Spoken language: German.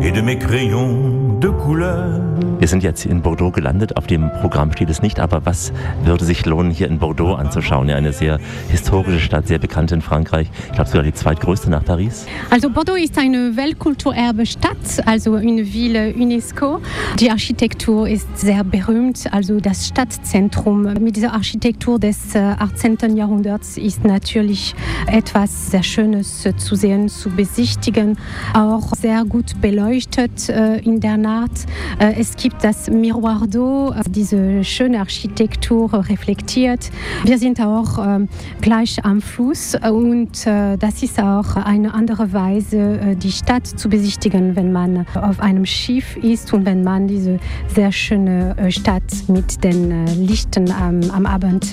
et de mes crayons de couleur. Wir sind jetzt in Bordeaux gelandet. Auf dem Programm steht es nicht, aber was würde sich lohnen, hier in Bordeaux anzuschauen? Ja, eine sehr historische Stadt, sehr bekannt in Frankreich. Ich glaube sogar die zweitgrößte nach Paris. Also Bordeaux ist eine Weltkulturerbestadt, also eine Ville UNESCO. Die Architektur ist sehr berühmt, also das Stadtzentrum mit dieser Architektur des 18. Jahrhunderts ist natürlich etwas sehr Schönes zu sehen, zu besichtigen, auch sehr gut beleuchtet in der Nacht. Es gibt das Miroir d'Eau, diese schöne Architektur reflektiert. Wir sind auch gleich am Fluss und das ist auch eine andere Weise, die Stadt zu besichtigen, wenn man auf einem Schiff ist und wenn man diese sehr schöne Stadt mit den Lichten am Abend